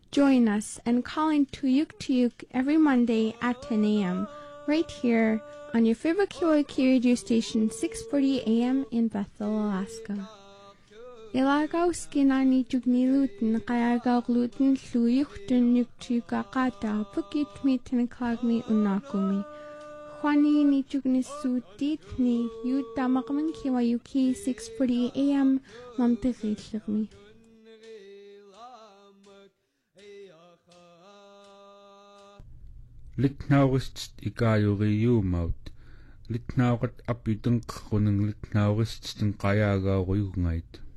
Join us and call in Tuyuk every Monday at 10 a.m. right here on your favorite KYK radio station, 640 a.m. in Bethel, Alaska. Ilagaw skinani jugniluten kayagaw gluten luyuchtun yuktukakata pukit mitin klagmi unakumi. Juani ni jugnisudit ni yutamakman KYK 640 a.m. mamtigitlagmi. Litnaurist ikayuriyumaut. Litnaurat apiteng kruning litnaurist kayagauriyungait.